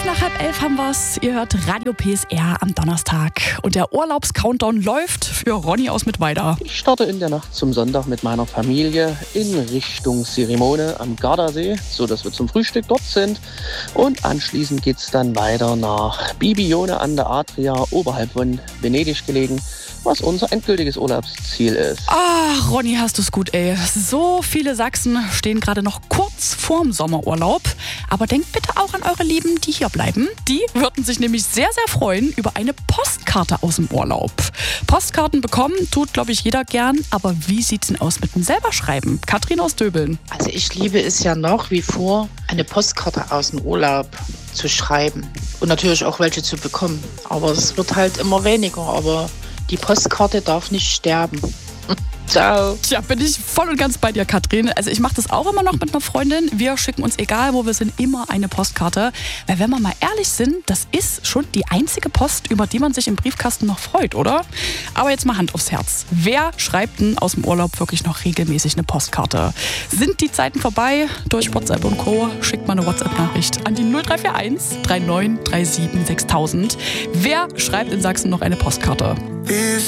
nach 10:30 haben wir's. Ihr hört Radio PSR am Donnerstag. Und der Urlaubscountdown läuft für Ronny aus Mittweida. Ich starte in der Nacht zum Sonntag mit meiner Familie in Richtung Sirimone am Gardasee, sodass wir zum Frühstück dort sind. Und anschließend geht's dann weiter nach Bibione an der Adria, oberhalb von Venedig gelegen, was unser endgültiges Urlaubsziel ist. Ach, Ronny, hast du's gut, ey. So viele Sachsen stehen gerade noch kurz vorm Sommerurlaub. Aber denkt bitte auch an eure Lieben, die hier bleiben. Die würden sich nämlich sehr, sehr freuen über eine Postkarte aus dem Urlaub. Postkarten bekommen tut, glaube ich, jeder gern. Aber wie sieht's denn aus mit dem selber schreiben? Katrin aus Döbeln. Also ich liebe es ja nach wie vor, eine Postkarte aus dem Urlaub zu schreiben. Und natürlich auch welche zu bekommen. Aber es wird halt immer weniger. Aber die Postkarte darf nicht sterben. Ciao. Tja, bin ich voll und ganz bei dir, Katrin. Also ich mache das auch immer noch mit einer Freundin. Wir schicken uns, egal wo wir sind, immer eine Postkarte. Weil wenn wir mal ehrlich sind, das ist schon die einzige Post, über die man sich im Briefkasten noch freut, oder? Aber jetzt mal Hand aufs Herz. Wer schreibt denn aus dem Urlaub wirklich noch regelmäßig eine Postkarte? Sind die Zeiten vorbei? Durch WhatsApp und Co. Schickt mal eine WhatsApp-Nachricht an die 0341 3937 6000. Wer schreibt in Sachsen noch eine Postkarte?